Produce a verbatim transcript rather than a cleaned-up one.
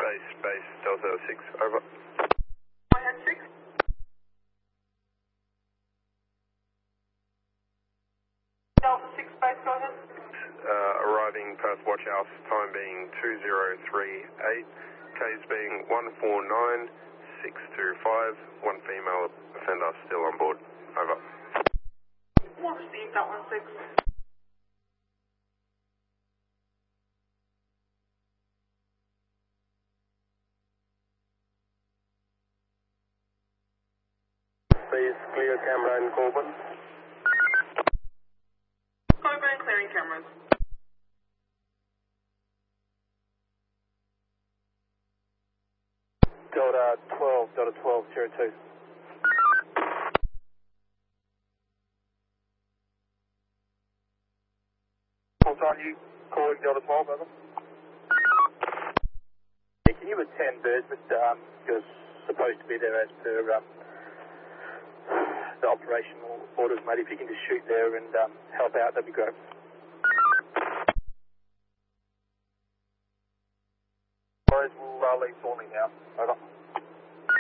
Base, base, Delta six, over. I had six. Delta six, base, go ahead. Uh, arriving Perth Watch House, time being two zero three eight, Ks being one four nine six two five, one female offender still on board, over. We'll receive that one, six. Please clear camera and Coburn. Coburn clearing cameras. Delta twelve, Delta twelve, zero two. Hold on, you calling Delta twelve, over? Yeah, can you attend birds, but um, you're supposed to be there as per um, the operational orders, mate. If you can just shoot there and um, help out, that'd be great. Whereas we'll uh, leave Thornley now, over.